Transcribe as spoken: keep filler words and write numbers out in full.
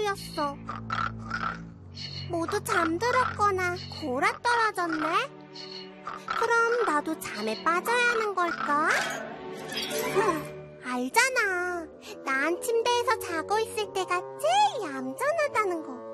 시간이었어. 모두 잠들었거나 골아떨어졌네? 그럼 나도 잠에 빠져야 하는 걸까? 알잖아. 난 침대에서 자고 있을 때가 제일 얌전하다는 거.